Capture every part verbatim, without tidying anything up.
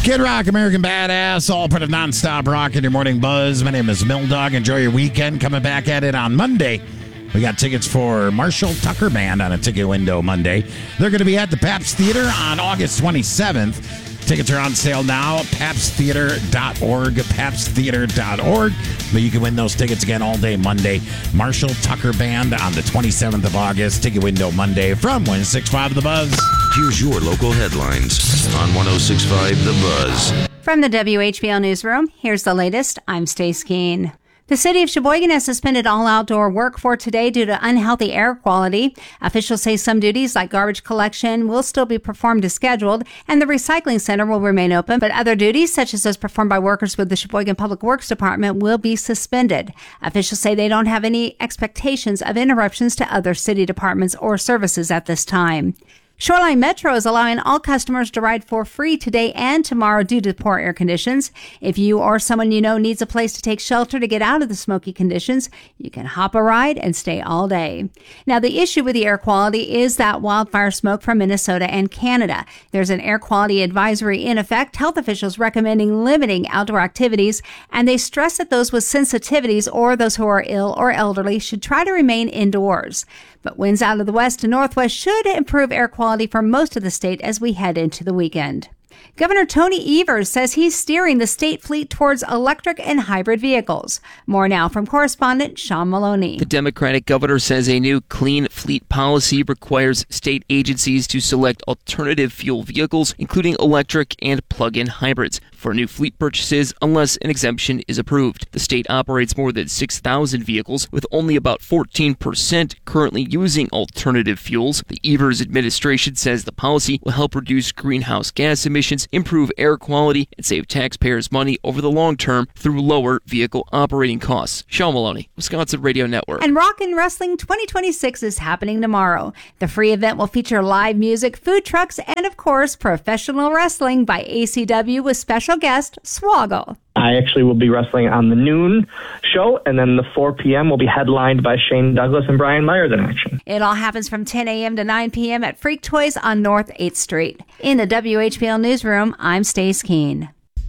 Kid Rock, American Badass, all part of nonstop rock in your morning buzz. My name is Mill Dog. Enjoy your weekend. Coming back at it on Monday. We got tickets for Marshall Tucker Band on a ticket window Monday. They're going to be at the Pabst Theater on August twenty-seventh. Tickets are on sale now, pabst theater dot org, pabst theater dot org. But you can win those tickets again all day Monday. Marshall Tucker Band on the twenty-seventh of August. Ticket window Monday from one oh six point five The Buzz. Here's your local headlines on one oh six point five The Buzz. From the W H B L Newsroom, here's the latest. I'm Stace Keene. The city of Sheboygan has suspended all outdoor work for today due to unhealthy air quality. Officials say some duties like garbage collection will still be performed as scheduled, and the recycling center will remain open, but other duties, such as those performed by workers with the Sheboygan Public Works Department, will be suspended. Officials say they don't have any expectations of interruptions to other city departments or services at this time. Shoreline Metro is allowing all customers to ride for free today and tomorrow due to poor air conditions. If you or someone you know needs a place to take shelter to get out of the smoky conditions, you can hop a ride and stay all day. Now, the issue with the air quality is that wildfire smoke from Minnesota and Canada. There's an air quality advisory in effect, health officials recommending limiting outdoor activities, and they stress that those with sensitivities or those who are ill or elderly should try to remain indoors. But winds out of the west to northwest should improve air quality for most of the state as we head into the weekend. Governor Tony Evers says he's steering the state fleet towards electric and hybrid vehicles. More now from correspondent Sean Maloney. The Democratic governor says a new clean fleet policy requires state agencies to select alternative fuel vehicles, including electric and plug-in hybrids, for new fleet purchases unless an exemption is approved. The state operates more than six thousand vehicles, with only about fourteen percent currently using alternative fuels. The Evers administration says the policy will help reduce greenhouse gas emissions, improve air quality, and save taxpayers money over the long term through lower vehicle operating costs. Sean Maloney, Wisconsin Radio Network. And Rock and Wrestling twenty twenty-six is happening tomorrow. The free event will feature live music, food trucks, and of course, professional wrestling by A C W with special guest Swoggle. I actually will be wrestling on the noon show, and then the four p.m. will be headlined by Shane Douglas and Brian Myers in action. It all happens from ten a.m. to nine p.m. at Freak Toys on North eighth Street. In the W H B L Newsroom, I'm Stace Keene.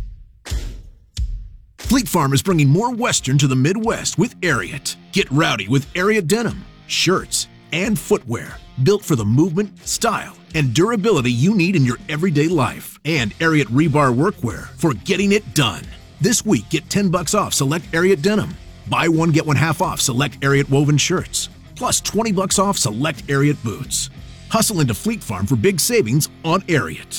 Fleet Farm is bringing more Western to the Midwest with Ariat. Get rowdy with Ariat denim, shirts, and footwear built for the movement, style, and durability you need in your everyday life. And Ariat rebar workwear for getting it done. This week, get ten bucks off select Ariat denim. Buy one, get one half off select Ariat woven shirts. Plus twenty bucks off select Ariat boots. Hustle into Fleet Farm for big savings on Ariat.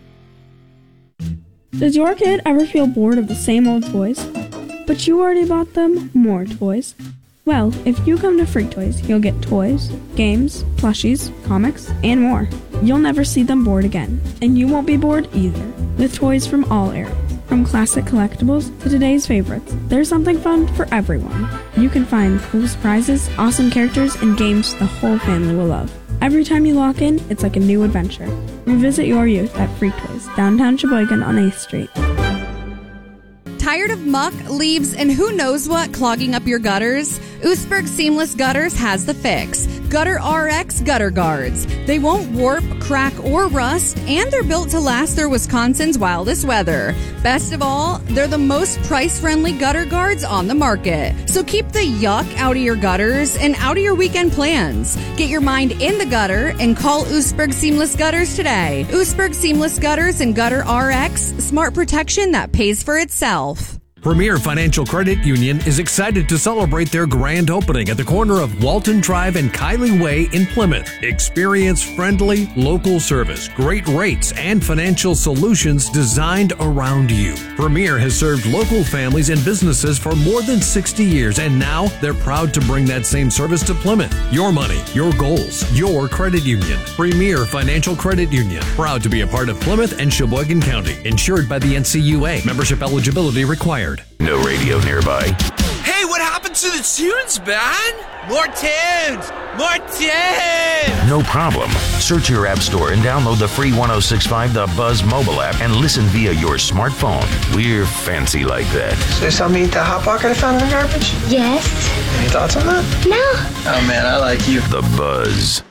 Does your kid ever feel bored of the same old toys? But you already bought them more toys? Well, if you come to Freak Toys, you'll get toys, games, plushies, comics, and more. You'll never see them bored again, and you won't be bored either, with toys from all eras. From classic collectibles to today's favorites, there's something fun for everyone. You can find cool surprises, awesome characters, and games the whole family will love. Every time you walk in, it's like a new adventure. Revisit your youth at Freak Toys, downtown Sheboygan on eighth Street. Tired of muck, leaves, and who knows what clogging up your gutters? Oostburg Seamless Gutters has the fix. Gutter R X Gutter Guards. They won't warp, crack, or rust, and they're built to last through Wisconsin's wildest weather. Best of all, they're the most price-friendly gutter guards on the market. So keep the yuck out of your gutters and out of your weekend plans. Get your mind in the gutter and call Oostburg Seamless Gutters today. Oostburg Seamless Gutters and Gutter R X, smart protection that pays for itself. Premier Financial Credit Union is excited to celebrate their grand opening at the corner of Walton Drive and Kylie Way in Plymouth. Experience-friendly, local service, great rates, and financial solutions designed around you. Premier has served local families and businesses for more than sixty years, and now they're proud to bring that same service to Plymouth. Your money, your goals, your credit union. Premier Financial Credit Union, proud to be a part of Plymouth and Sheboygan County. Insured by the N C U A. Membership eligibility required. No radio nearby. Hey, what happened to the tunes, man? More tunes! More tunes! No problem. Search your app store and download the free one oh six point five The Buzz mobile app and listen via your smartphone. We're fancy like that. So you saw me eat that Hot Pocket I found in the garbage? Yes. Any thoughts on that? No. Oh, man, I like you. The Buzz.